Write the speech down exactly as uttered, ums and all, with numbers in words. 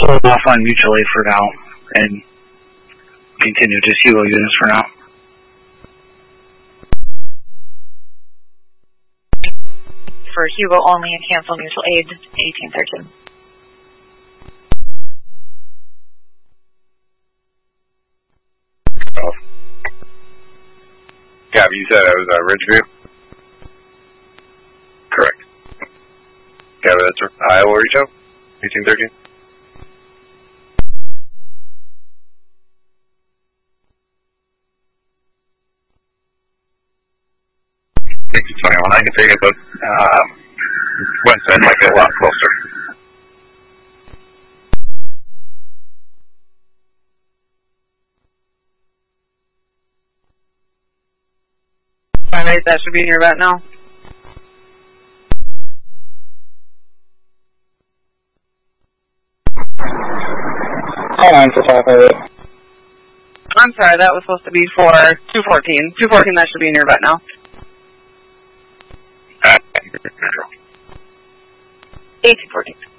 hold off on mutual aid for now and continue just Hugo units for now. For Hugo only and cancel mutual aid eighteen thirteen. Oh. Gab, you said it was uh, Ridgeview? Correct. Gab, that's Iowa reach out? eighteen thirteen? eighteen twenty-one, I can figure it out. Um, Winston might be a lot closer. Alright, that should be in your vet now. Call nine for five eight. I'm sorry, that was supposed to be for two fourteen. two fourteen, that should be in your vet now. eighteen fourteen.